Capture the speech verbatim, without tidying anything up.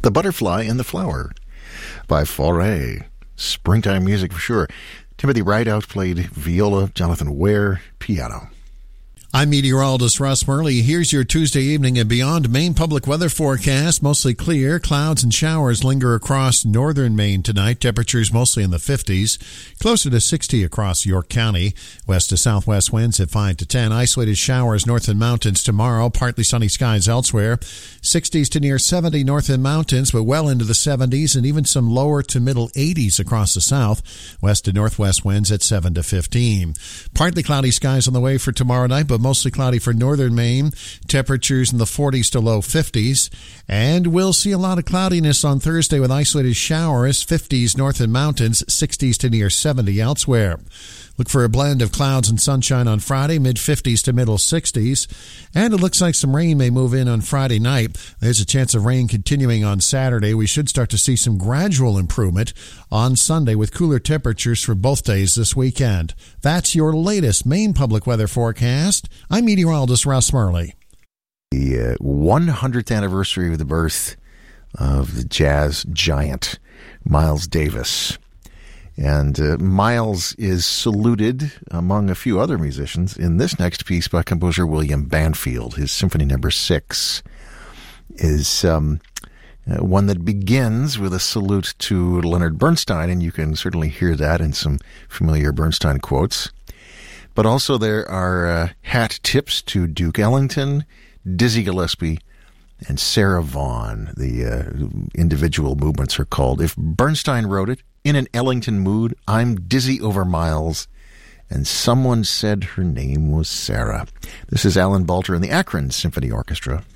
The Butterfly and the Flower by Fauré. Springtime music for sure. Timothy Rideout played viola, Jonathan Ware, piano. I'm meteorologist Russ Murley. Here's your Tuesday evening and beyond Maine public weather forecast. Mostly clear. Clouds and showers linger across northern Maine tonight. Temperatures mostly in the fifties. Closer to sixty across York County. West to southwest winds at five to ten. Isolated showers north and mountains tomorrow. Partly sunny skies elsewhere. sixties to near seventy north and mountains, but well into the seventies and even some lower to middle eighties across the south. West to northwest winds at seven to fifteen. Partly cloudy skies on the way for tomorrow night, but mostly cloudy for northern Maine. Temperatures in the forties to low fifties. And we'll see a lot of cloudiness on Thursday with isolated showers, fifties north and mountains, sixties to near seventy elsewhere. Look for a blend of clouds and sunshine on Friday, mid-fifties to middle sixties. And it looks like some rain may move in on Friday night. There's a chance of rain continuing on Saturday. We should start to see some gradual improvement on Sunday with cooler temperatures for both days this weekend. That's your latest Maine public weather forecast. I'm meteorologist Russ Murley. The uh, one hundredth anniversary of the birth of the jazz giant Miles Davis. And uh, Miles is saluted among a few other musicians in this next piece by composer William Banfield. His Symphony Number Six is um, uh, one that begins with a salute to Leonard Bernstein, and you can certainly hear that in some familiar Bernstein quotes. But also there are uh, hat tips to Duke Ellington, Dizzy Gillespie, and Sarah Vaughan. The uh, individual movements are called If Bernstein Wrote It, In an Ellington Mood, I'm Dizzy Over Miles, and Someone Said Her Name Was Sarah. This is Alan Balter and the Akron Symphony Orchestra.